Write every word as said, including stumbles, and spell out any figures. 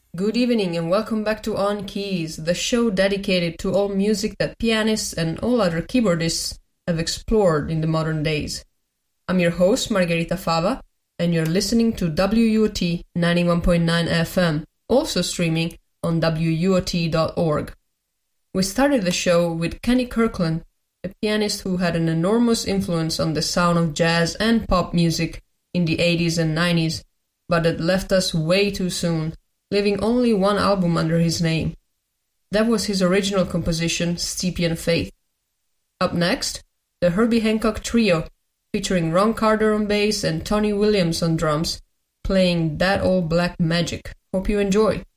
Good evening and welcome back to On Keys, the show dedicated to all music that pianists and all other keyboardists have explored in the modern days. I'm your host, Margherita Fava, and you're listening to W U O T ninety-one point nine F M, also streaming on W U O T dot org. We started the show with Kenny Kirkland, a pianist who had an enormous influence on the sound of jazz and pop music in the eighties and nineties, but that left us way too soon, leaving only one album under his name. That was his original composition, Stypian Faith. Up next, the Herbie Hancock Trio, featuring Ron Carter on bass and Tony Williams on drums, playing That Old Black Magic. Hope you enjoy.